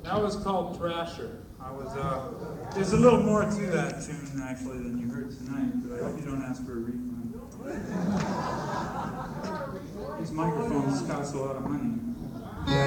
That was called Thrasher. There's a little more to that tune, actually, than you heard tonight, but I hope you don't ask for a refund. These microphones cost a lot of money.